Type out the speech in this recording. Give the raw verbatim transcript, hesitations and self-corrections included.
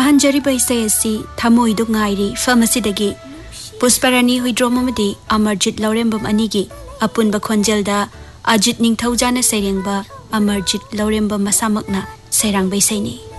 ꯇꯥꯍꯟꯖꯔꯤꯕ ꯏꯁꯩ ꯑꯁꯤ ꯊꯃꯣꯏꯗꯨ ꯉꯥꯏꯔꯤ ꯐꯃꯁꯤꯗꯒꯤ ꯄꯨꯁꯄꯔꯥꯅꯤ ꯍꯨꯏꯗ꯭ꯔꯣꯝ ꯑꯃꯗꯤ ꯑꯃꯔꯖꯤꯠ ꯂꯧꯔꯦꯝꯕꯝ ꯑꯅꯤꯒꯤ ꯑꯄꯨꯟꯕ ꯈꯣꯟꯖꯦꯜꯗ ꯑꯖꯤꯠ ꯅꯤꯡꯊꯧꯖꯥꯅ ꯁꯩꯔꯦꯡꯕ ꯑꯃꯔꯖꯤꯠ ꯂꯧꯔꯦꯝꯕꯝ ꯃꯁꯥꯃꯛꯅ ꯁꯩꯔꯥꯡꯕ ꯏꯁꯩꯅꯤ.